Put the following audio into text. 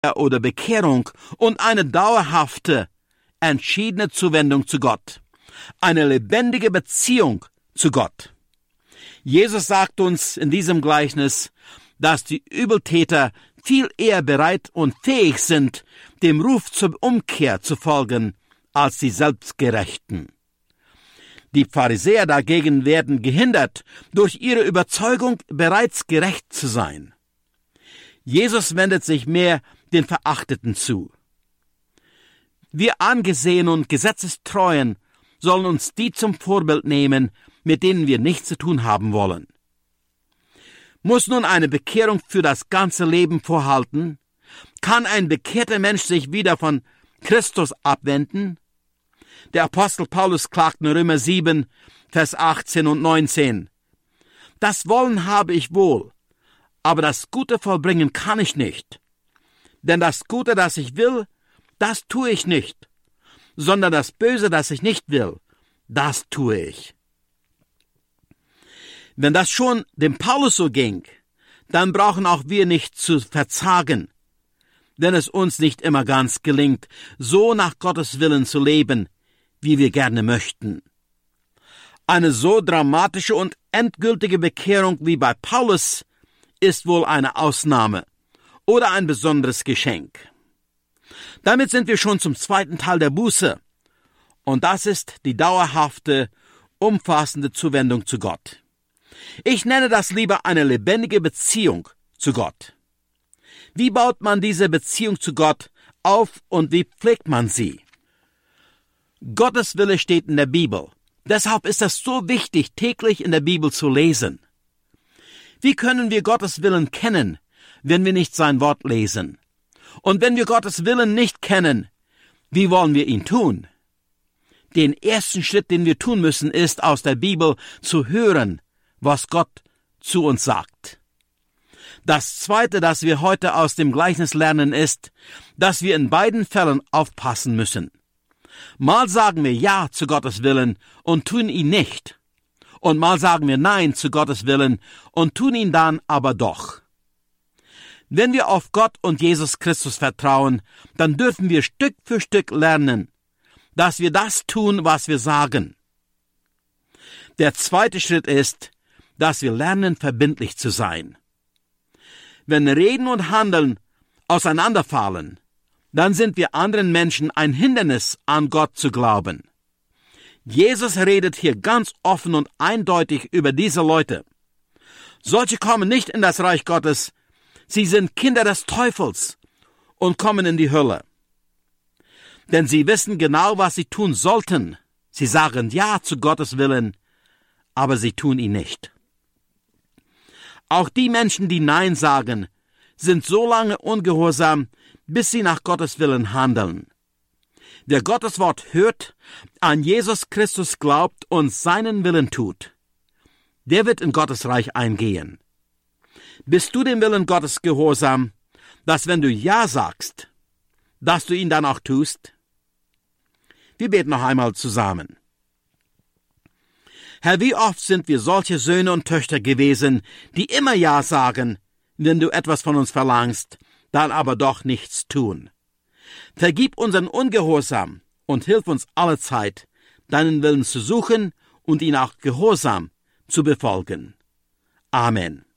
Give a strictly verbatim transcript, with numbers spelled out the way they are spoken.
oder Bekehrung und eine dauerhafte, entschiedene Zuwendung zu Gott. Eine lebendige Beziehung zu Gott. Jesus sagt uns in diesem Gleichnis, dass die Übeltäter viel eher bereit und fähig sind, dem Ruf zur Umkehr zu folgen, als die Selbstgerechten. Die Pharisäer dagegen werden gehindert, durch ihre Überzeugung bereits gerecht zu sein. Jesus wendet sich mehr den Verachteten zu. Wir Angesehenen und Gesetzestreuen sollen uns die zum Vorbild nehmen, mit denen wir nichts zu tun haben wollen. Muss nun eine Bekehrung für das ganze Leben vorhalten? Kann ein bekehrter Mensch sich wieder von Christus abwenden? Der Apostel Paulus klagt in Römer sieben, Vers achtzehn und neunzehn. Das Wollen habe ich wohl, aber das Gute vollbringen kann ich nicht. Denn das Gute, das ich will, das tue ich nicht, sondern das Böse, das ich nicht will, das tue ich. Wenn das schon dem Paulus so ging, dann brauchen auch wir nicht zu verzagen, wenn es uns nicht immer ganz gelingt, so nach Gottes Willen zu leben, wie wir gerne möchten. Eine so dramatische und endgültige Bekehrung wie bei Paulus ist wohl eine Ausnahme oder ein besonderes Geschenk. Damit sind wir schon zum zweiten Teil der Buße, und das ist die dauerhafte, umfassende Zuwendung zu Gott. Ich nenne das lieber eine lebendige Beziehung zu Gott. Wie baut man diese Beziehung zu Gott auf und wie pflegt man sie? Gottes Wille steht in der Bibel. Deshalb ist es so wichtig, täglich in der Bibel zu lesen. Wie können wir Gottes Willen kennen, wenn wir nicht sein Wort lesen? Und wenn wir Gottes Willen nicht kennen, wie wollen wir ihn tun? Den ersten Schritt, den wir tun müssen, ist, aus der Bibel zu hören, was Gott zu uns sagt. Das Zweite, das wir heute aus dem Gleichnis lernen, ist, dass wir in beiden Fällen aufpassen müssen. Mal sagen wir Ja zu Gottes Willen und tun ihn nicht. Und mal sagen wir Nein zu Gottes Willen und tun ihn dann aber doch. Wenn wir auf Gott und Jesus Christus vertrauen, dann dürfen wir Stück für Stück lernen, dass wir das tun, was wir sagen. Der zweite Schritt ist, dass wir lernen, verbindlich zu sein. Wenn Reden und Handeln auseinanderfallen, dann sind wir anderen Menschen ein Hindernis, an Gott zu glauben. Jesus redet hier ganz offen und eindeutig über diese Leute. Solche kommen nicht in das Reich Gottes, sie sind Kinder des Teufels und kommen in die Hölle. Denn sie wissen genau, was sie tun sollten. Sie sagen Ja zu Gottes Willen, aber sie tun ihn nicht. Auch die Menschen, die Nein sagen, sind so lange ungehorsam, bis sie nach Gottes Willen handeln. Wer Gottes Wort hört, an Jesus Christus glaubt und seinen Willen tut, der wird in Gottes Reich eingehen. Bist du dem Willen Gottes gehorsam, dass wenn du Ja sagst, dass du ihn dann auch tust? Wir beten noch einmal zusammen. Herr, wie oft sind wir solche Söhne und Töchter gewesen, die immer Ja sagen, wenn du etwas von uns verlangst, dann aber doch nichts tun. Vergib unseren Ungehorsam und hilf uns allezeit, deinen Willen zu suchen und ihn auch gehorsam zu befolgen. Amen.